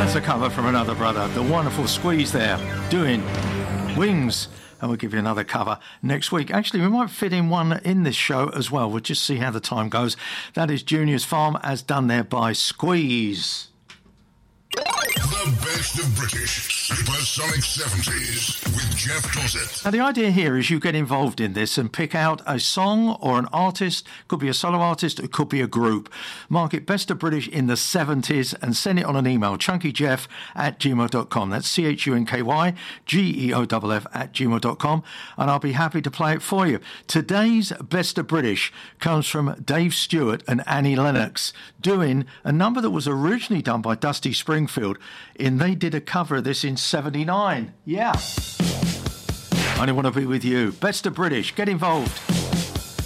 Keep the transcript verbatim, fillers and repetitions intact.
That's a cover from another brother, the wonderful Squeeze there, doing Wings. And we'll give you another cover next week. Actually, we might fit in one in this show as well. We'll just see how the time goes. That is Junior's Farm, as done there by Squeeze. The best of British Supersonic seventies with Jeff Dossett. Now, the idea here is you get involved in this and pick out a song or an artist. Could be a solo artist, it could be a group. Mark it Best of British in the seventies and send it on an email, chunkyjeff at gmail dot com. That's C H U N K Y G E O F F at gmail dot com, and I'll be happy to play it for you. Today's Best of British comes from Dave Stewart and Annie Lennox, doing a number that was originally done by Dusty Springfield, and they did a cover of this in seventy-nine. Yeah. I Only Want to Be With You. Best of British. Get involved.